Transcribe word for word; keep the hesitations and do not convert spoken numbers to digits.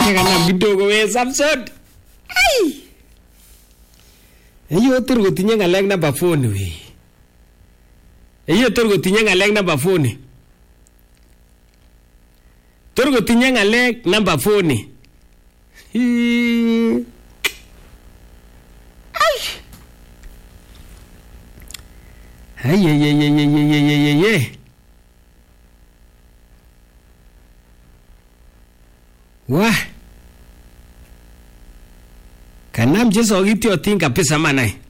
Kanam kidogo we Samson. Ai. Eyo tor kotinye ngalek number phone we. Eyo tor kotinye ngalek number phone. Tor kotinye ngalek number phone. Ai. Ay ay ay ay ay ay ay ay. Wah. Kanam jeso kitiotin kabisa manai.